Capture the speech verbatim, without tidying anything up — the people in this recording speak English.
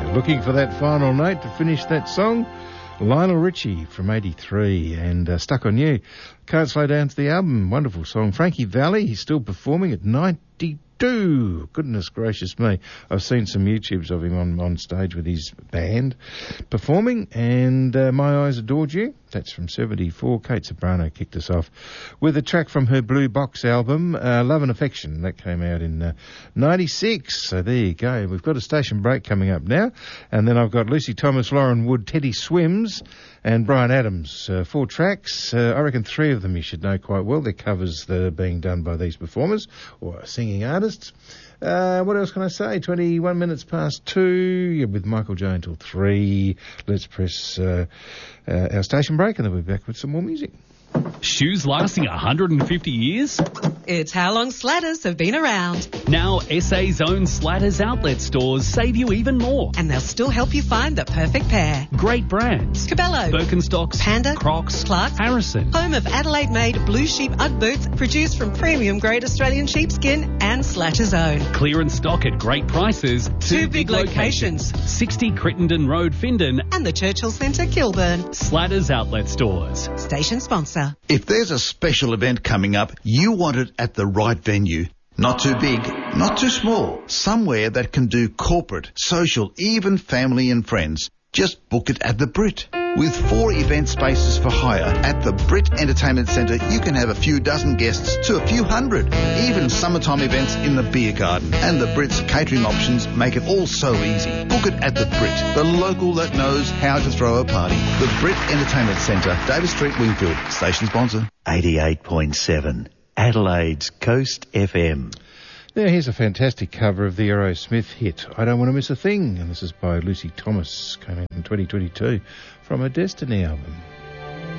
Looking for that final note to finish that song? Lionel Richie from eighty-three and uh, Stuck on You. Can't Slow Down to the album. Wonderful song. Frankie Valli, he's still performing at ninety-two. Goodness gracious me. I've seen some YouTubes of him on, on stage with his band performing. And uh, My Eyes Adored You. That's from seventy-four. Kate Soprano kicked us off with a track from her Blue Box album, uh, Love and Affection. That came out in uh, ninety-six. So there you go. We've got a station break coming up now. And then I've got Lucy Thomas, Lauren Wood, Teddy Swims and Brian Adams. Uh, four tracks. Uh, I reckon three of them you should know quite well. They're covers that are being done by these performers or singing artists. Uh, what else can I say? twenty-one minutes past two. Yeah, with Michael J until three. Let's press uh, uh, our station break and then we'll be back with some more music. Shoes lasting one hundred fifty years? It's how long Slatters have been around. Now S A's own Slatters outlet stores save you even more. And they'll still help you find the perfect pair. Great brands. Cabello, Birkenstocks, Panda, Crocs, Clarks, Harrison. Home of Adelaide-made blue sheep Ugg boots produced from premium grade Australian sheepskin and Slatters own. Clearance stock at great prices. Two, Two big, big locations. locations. sixty Crittenden Road, Findon. And the Churchill Centre, Kilburn. Slatters outlet stores. Station sponsor. If there's a special event coming up, you want it at the right venue. Not too big, not too small. Somewhere that can do corporate, social, even family and friends. Just book it at the Brit. With four event spaces for hire at the Brit Entertainment Centre, you can have a few dozen guests to a few hundred. Even summertime events in the beer garden. And the Brit's catering options make it all so easy. Book it at the Brit, the local that knows how to throw a party. The Brit Entertainment Centre, Davis Street, Wingfield. Station sponsor. eighty-eight point seven, Adelaide's Coast F M. Now here's a fantastic cover of the Aerosmith hit, I Don't Want to Miss a Thing. And this is by Lucy Thomas, came out in twenty twenty-two from her Destiny album.